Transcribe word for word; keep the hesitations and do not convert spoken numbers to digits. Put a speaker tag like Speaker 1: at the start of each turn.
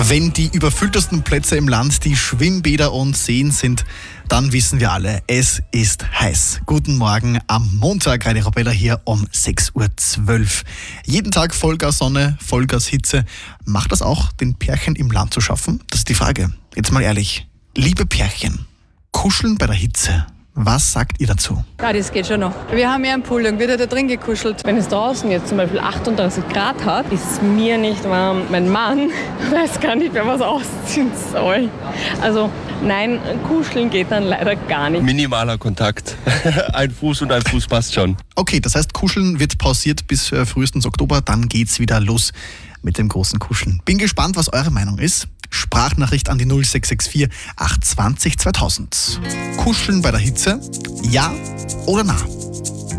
Speaker 1: Wenn die überfülltesten Plätze im Land die Schwimmbäder und Seen sind, dann wissen wir alle, es ist heiß. Guten Morgen am Montag, Radio Arabella hier um sechs Uhr zwölf. Jeden Tag Vollgas Sonne, Vollgas Hitze. Macht das auch den Pärchen im Land zu schaffen? Das ist die Frage. Jetzt mal ehrlich. Liebe Pärchen, kuscheln bei der Hitze. Was sagt ihr dazu?
Speaker 2: Ja, das geht schon noch. Wir haben ja einen Pool und wird da drin gekuschelt.
Speaker 3: Wenn es draußen jetzt zum Beispiel achtunddreißig Grad hat, ist es mir nicht warm. Mein Mann weiß gar nicht, wer was ausziehen soll. Also nein, kuscheln geht dann leider gar nicht.
Speaker 4: Minimaler Kontakt. Ein Fuß und ein Fuß passt schon.
Speaker 1: Okay, das heißt, Kuscheln wird pausiert bis äh, frühestens Oktober. Dann geht's wieder los mit dem großen Kuscheln. Bin gespannt, was eure Meinung ist. Sprachnachricht an die null sechs sechs vier acht zwei null zweitausend. Kuscheln bei der Hitze? Ja oder nein?